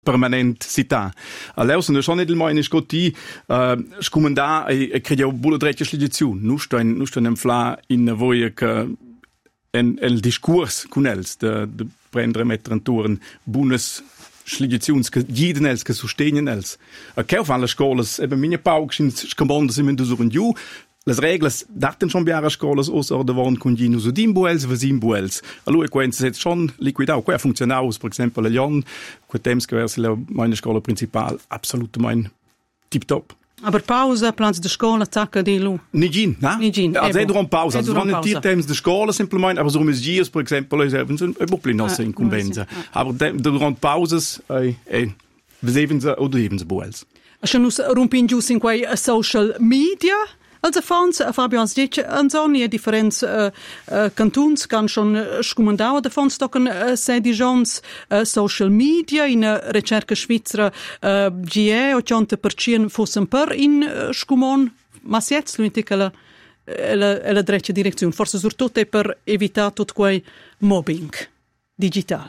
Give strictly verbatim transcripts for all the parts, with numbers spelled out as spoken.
permanent sità. Allora sono schon nicht mal in Scotti, eh, scomandà e credo bulla dreccia legislazione. Nu sto in nu sto in fla in voi che en el discurs con els de de prendere mettere in turn buones legislazioni che jeden els che sostengono els. A che fanno le scuole, eben mine pauc in scambonda si mendu sur giù. Les reglas daten schon biara scolas os or de von con gino so dimbuels va simbuels. Allora quens set schon liquidau, qua funzionaus, per esempio, le Lyon, qua temps che versi la meine scola principal, absolut mein tip top. Aber pausa, plans de scola, tacca di lu. Nigin, na? Nigin. Also è durant pausa, also non è temps de scola semplicemente, aber so um es dias, per esempio, es eben so ein bisschen nosse incumbenza. Aber durant pausas, eh, eh, besevenza o besevenza buels. Ascia nus rumpin gius in quei social media, also fons Fabio ans dice anzoni e differenz uh, uh, cantuns kan schon scumandau da fons tocken uh, sedi jons uh, social media in uh, ricerca svizzera uh, G E o cento per cento fossen per in uh, scumon ma sietz l'unica che la la la dreccia direzione forse surtutto per evitare tutto quei mobbing digital.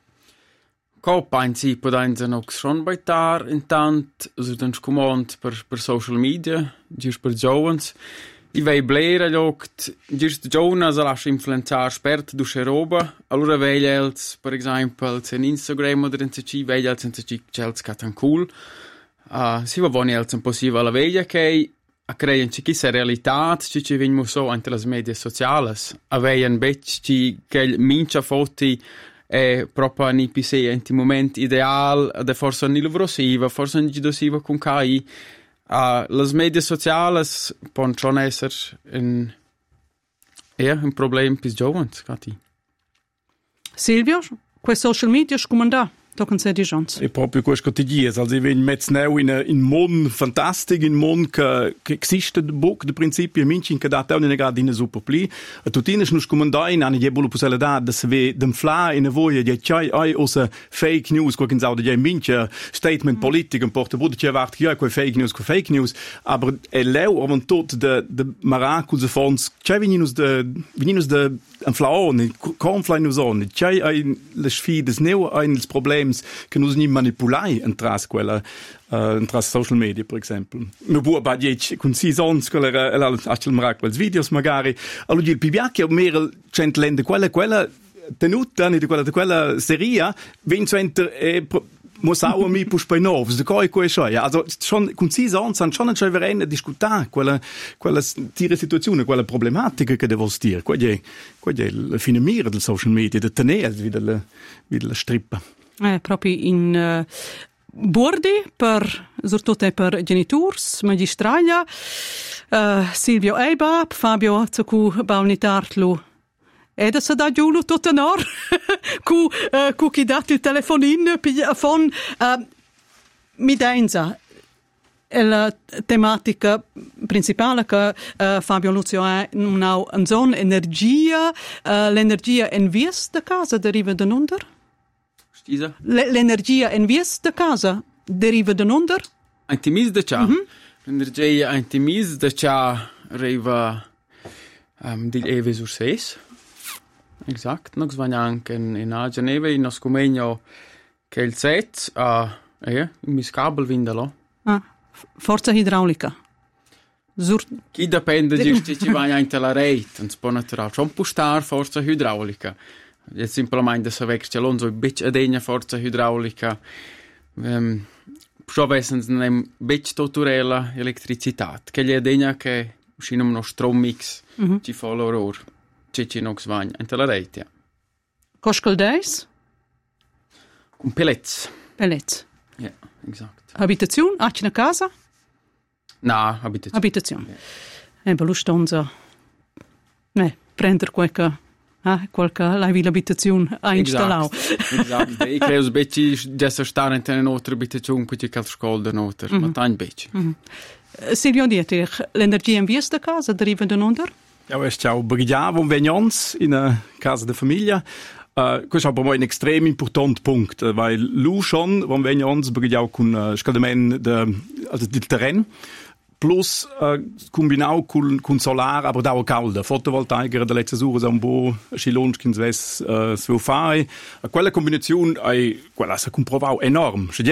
Coppa in si podenza noch schon bei tar intant also den scumont per per social media giust per giovans i vei blera loct giust giovans la influenzar spert du roba allora vei els per esempio in Instagram oder in ci vei els in ci chels catan cool uh, si va boni els impossibile la veglia che a creien ci chissà realtà ci ci venimo so ante las medie sociales a vei un bec ci che mincha foti è proprio un I P C in ti moment ideal de forse un livrosiva forse un gidosiva con K I uh, las medie sociales pon schon esser un ja un problem pis giovans cati Silvio quei social media scomanda tocken se di jons e proprio questo che ti dies also wenn metz neu in in mon fantastic in mon che che existe de book de principio minchen che data una grad in super pli a tutines nus comanda in eine jebolo pusela da das we dem fla in voie je chai ai osa fake news ko kinzau de minche statement politik en porte wurde je wacht ja ko fake news ko fake news aber e leu avant tot de de maracuse fonds chai veninus de veninus de en fla on confly news on chai ai le sfides neu ein problem che non si manipolai entras quella uh, entras social media per esempio mi vuoi badie con si sons quella era actual quels videos magari allora il pibiacchi o mer cent lende quella quella tenuta di quella di quella seria vincent e Mosau mi pus bei novs de coi coi schoi also schon con si sons han schon schon verene discutar quella quella tire situazione quella problematica che devo stir quelle quelle la fine mira del social media de tenere wieder la wieder la strippa. Eh, proprio in uh, bordi per soprattutto per genitors magistralia uh, Silvio Eibab Fabio Zacu Baunitartlu ed se da giulu tutto nor cu uh, cu chi dat il telefonin phone uh, mi denza la tematica principale che uh, Fabio Luzio ha una zona energia uh, l'energia in vies de casa deriva da under l'energia in vies de casa deriva da under antimis de cha mm-hmm. l'energia antimis de cha arriva um, di eve sur ses exact nox vagna anche in, in a Geneve in nos comegno che il set a uh, eh mis cabel vindalo ah forza idraulica Zur... chi dipende giusto ci va anche la rete un po' naturale schon postar forza idraulica jetzt simplemente se vecchia lonzo bitch adegna forza idraulica um, schon wessens nem bitch toturella elettricità che gli adegna che uscino uno strommix mm-hmm. ci fa l'orror ci ci nox vagna anche la rete ja. Coscal days un pellets pellets ja esatto abitazione a una casa no abitazione abitazione yeah. E belustonza ne prendere qualche ah qualche la villa abitazione a installare esatto e credo becci già stare in un'altra abitazione che c'è scolda un'altra ma tan becci Silvio Dieter l'energia in vies da casa deriva da under ja es ciao brigiavo vegnons in a casa de famiglia. Uh, questo è per me un extrem important punkt, weil lu schon, wenn wir uns begleichen con uh, scaldament de also del terreno plus uh, combinau cun, cun solar, aber da calda. Fotovoltaica da letzte ore un po' scilons che ves uh, sveu fai. Quella combinazione è quella si comprovau enorm.